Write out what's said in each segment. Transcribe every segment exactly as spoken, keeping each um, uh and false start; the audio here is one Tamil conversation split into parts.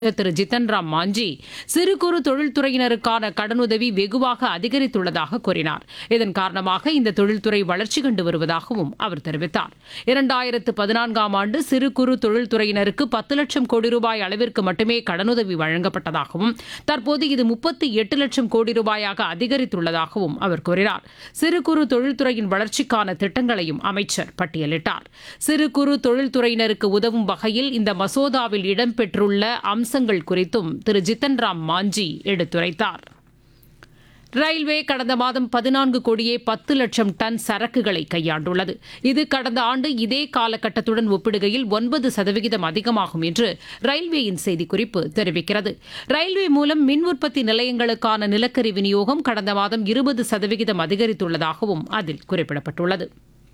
திரு ஜித்தன் ராம் மாஞ்சி சிறு குறு தொழில்துறையினருக்கான கடனுதவி வெகுவாக அதிகரித்துள்ளதாக கூறினார். இதன் காரணமாக இந்த தொழில்துறை வளர்ச்சி கண்டு வருவதாகவும் அவர் தெரிவித்தார். இரண்டாயிரத்து பதினான்காம் ஆண்டு சிறு குறு தொழில்துறையினருக்கு பத்து லட்சம் கோடி ரூபாய் அளவிற்கு மட்டுமே கடனுதவி வழங்கப்பட்டதாகவும் தற்போது இது முப்பத்தி எட்டு லட்சம் கோடி ரூபாயாக அதிகரித்துள்ளதாகவும் அவர் கூறினார். சிறு குறு தொழில்துறையின் வளர்ச்சிக்கான திட்டங்களையும் அமைச்சர் பட்டியலிட்டார். சிறு குறு தொழில்துறையினருக்கு உதவும் வகையில் இந்த மசோதாவில் இடம்பெற்றுள்ள அம்சங்கள் குறித்தும் திரு ஜித்தன் ராம் மாஞ்சி எடுத்துரைத்தார். ரயில்வே கடந்த மாதம் பதினான்கு கோடியே பத்து லட்சம் டன் சரக்குகளை கையாண்டுள்ளது. இது கடந்த ஆண்டு இதே காலகட்டத்துடன் ஒப்பிடுகையில் ஒன்பது சதவிகிதம் அதிகமாகும் என்று ரயில்வேயின் செய்திக்குறிப்பு தெரிவிக்கிறது. ரயில்வே மூலம் மின் உற்பத்தி நிலையங்களுக்கான நிலக்கரி விநியோகம் கடந்த மாதம் இருபது சதவிகிதம் அதிகரித்துள்ளதாகவும் அதில் குறிப்பிடப்பட்டுள்ளது.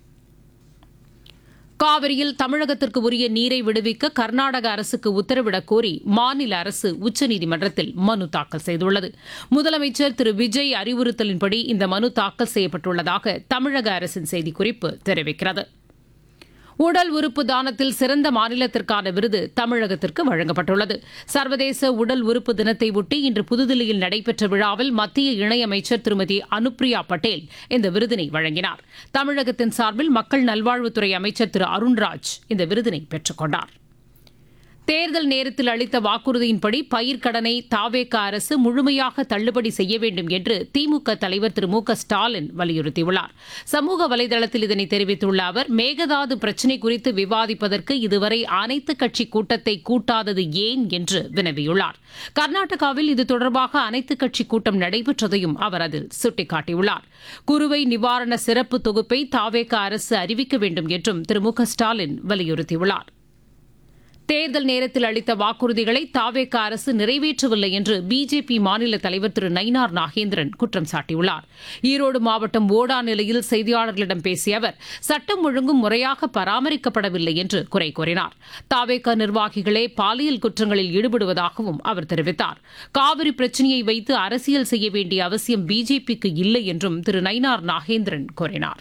காவிரியில் தமிழகத்திற்கு உரிய நீரை விடுவிக்க கர்நாடக அரசுக்கு உத்தரவிடக் கோரி மாநில அரசு உச்சநீதிமன்றத்தில் மனு தாக்கல் செய்துள்ளது. முதலமைச்சர் திரு விஜய் அறிவுறுத்தலின்படி இந்த மனு தாக்கல் செய்யப்பட்டுள்ளதாக தமிழக அரசின் செய்திக்குறிப்பு தெரிவிக்கிறது. உடல் உறுப்பு தானத்தில் சிறந்த மாநிலத்திற்கான விருது தமிழகத்திற்கு வழங்கப்பட்டுள்ளது. சர்வதேச உடல் உறுப்பு தினத்தை ஒட்டி இன்று புதுதில்லியில் நடைபெற்ற விழாவில் மத்திய இணையமைச்சர் திருமதி அனுப்பிரியா பட்டேல் இந்த விருதினை வழங்கினார். தமிழகத்தின் சார்பில் மக்கள் நல்வாழ்வுத்துறை அமைச்சர் திரு அருண்ராஜ் இந்த விருதினை பெற்றுக் கொண்டார். தேர்தல் நேரத்தில் அளித்த வாக்குறுதியின்படி பயிர்க்கடனை தாவேக அரசு முழுமையாக தள்ளுபடி செய்ய வேண்டும் என்று திமுக தலைவர் திரு மு க ஸ்டாலின் வலியுறுத்தியுள்ளார். சமூக வலைதளத்தில் இதனை தெரிவித்துள்ள அவர், மேகதாது பிரச்சினை குறித்து விவாதிப்பதற்கு இதுவரை அனைத்துக் கட்சி கூட்டத்தை கூட்டாதது ஏன் என்று வினவியுள்ளார். கர்நாடகாவில் இது தொடர்பாக அனைத்துக் கட்சி கூட்டம் நடைபெற்றதையும் அவர் அதில் சுட்டிக்காட்டியுள்ளார். குறுவை நிவாரண சிறப்பு தொகுப்பை தாவேக அரசு அறிவிக்க வேண்டும் என்றும் திரு மு க ஸ்டாலின் வலியுறுத்தியுள்ளார். தேர்தல் நேரத்தில் அளித்த வாக்குறுதிகளை தாவேக அரசு நிறைவேற்றவில்லை என்று பிஜேபி மாநில தலைவர் திரு நயினார் நாகேந்திரன் குற்றம் சாட்டியுள்ளார். ஈரோடு மாவட்டம் ஓடா நிலையில் செய்தியாளர்களிடம் பேசிய அவர், சட்டம் ஒழுங்கும் முறையாக பராமரிக்கப்படவில்லை என்று குறை கூறினார். தாவேக நிர்வாகிகளே பாலியல் குற்றங்களில் ஈடுபடுவதாகவும் அவர் தெரிவித்தார். காவிரி பிரச்சினையை வைத்து அரசியல் செய்ய வேண்டிய அவசியம் பிஜேபிக்கு இல்லை என்றும் திரு நயினார் நாகேந்திரன் கூறினார்.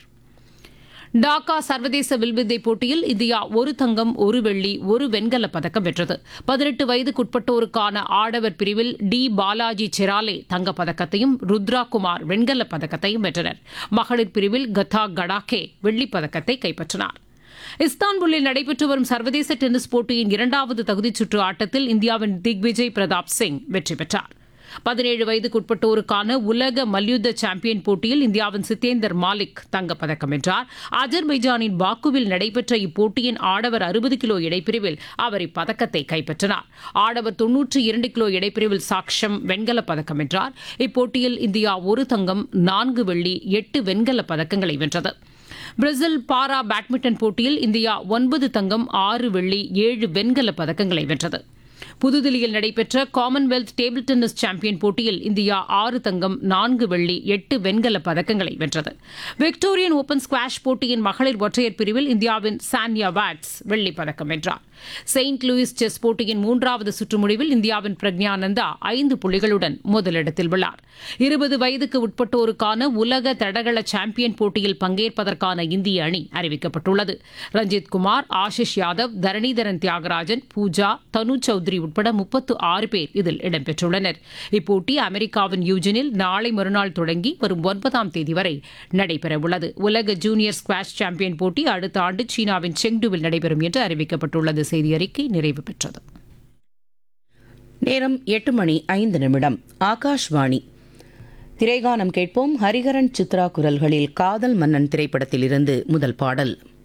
டாக்கா சர்வதேச வில்வித்தை போட்டியில் இந்தியா ஒரு தங்கம் ஒரு வெள்ளி ஒரு வெண்கலப் பதக்கம் வென்றது. பதினெட்டு வயதுக்குட்பட்டோருக்கான ஆடவர் பிரிவில் டி பாலாஜி செராலே தங்கப் பதக்கத்தையும் ருத்ரா குமார் வெண்கலப் பதக்கத்தையும் வென்றனர். மகளிர் பிரிவில் கதா கடாகே வெள்ளிப் பதக்கத்தை கைப்பற்றினார். இஸ்தான்புல்லில் நடைபெற்று வரும் சர்வதேச டென்னிஸ் போட்டியின் இரண்டாவது தகுதிச் சுற்று ஆட்டத்தில் இந்தியாவின் திக்விஜய் பிரதாப் சிங் வெற்றி பெற்றார். பதினேழு வயதுக்குட்பட்டோருக்கான உலக மல்யுத்த சாம்பியன் போட்டியில் இந்தியாவின் சித்தேந்தர் மாலிக் தங்கப்பதக்கம் வென்றார். அஜர்பைஜானின் பாக்குவில் நடைபெற்ற இப்போட்டியின் ஆடவர் அறுபது கிலோ இடைப்பிரிவில் அவர் இப்பதக்கத்தை கைப்பற்றினார். ஆடவர் தொன்னூற்றி இரண்டு கிலோ இடைப்பிரிவில் சாக்ஷம் வெண்கலப் பதக்கம் வென்றார். இப்போட்டியில் இந்தியா ஒரு தங்கம் நான்கு வெள்ளி எட்டு வெண்கலப் பதக்கங்களை வென்றது. பிரேசில் பாரா பேட்மிண்டன் போட்டியில் இந்தியா ஒன்பது தங்கம் ஆறு வெள்ளி ஏழு வெண்கலப் பதக்கங்களை வென்றது. புதுதில்லியில் நடைபெற்ற காமன்வெல்த் டேபிள் டென்னிஸ் சாம்பியன் போட்டியில் இந்தியா ஆறு தங்கம் நான்கு வெள்ளி எட்டு வெண்கலப் பதக்கங்களை வென்றது. விக்டோரியன் ஓபன் ஸ்குவாஷ் போட்டியின் மகளிர் ஒற்றையர் பிரிவில் இந்தியாவின் சான்யா வாட்ஸ் வெள்ளிப் பதக்கம் வென்றார். செயின்ட் லூயிஸ் செஸ் போட்டியின் மூன்றாவது சுற்று முடிவில் இந்தியாவின் பிரக்ஞானந்தா ஐந்து புள்ளிகளுடன் முதலிடத்தில் உள்ளார். இருபது வயதுக்கு உட்பட்டோருக்கான உலக தடகள சாம்பியன் போட்டியில் பங்கேற்பதற்கான இந்திய அணி அறிவிக்கப்பட்டுள்ளது. ரஞ்சித் குமார், ஆஷிஷ் யாதவ், தரணிதரன் தியாகராஜன், பூஜா, தனு சௌத்ரி உட்பட முப்பத்து ஆறு பேர் இதில் இடம்பெற்றுள்ளனர். இப்போட்டி அமெரிக்காவின் யூஜனில் நாளை மறுநாள் தொடங்கி வரும் ஒன்பதாம் தேதி வரை நடைபெறவுள்ளது. உலக ஜூனியர் ஸ்குவாஷ் சாம்பியன் போட்டி அடுத்த ஆண்டு சீனாவின் செங்டுவில் நடைபெறும் என்று அறிவிக்கப்பட்டுள்ளது. செய்தி அறிக்கை நிறைவு பெற்றது. நேரம் எட்டு மணி ஐந்து நிமிடம். ஆகாஷ்வாணி. திரைகானம் கேட்போம். ஹரிஹரன் சித்ரா குரல்களில் காதல் மன்னன் திரைப்படத்தில் இருந்து முதல் பாடல்.